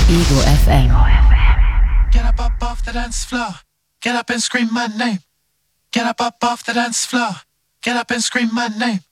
Eagle FM. Get up off the dance floor. Get up and scream my name. Get up off the dance floor. Get up and scream my name.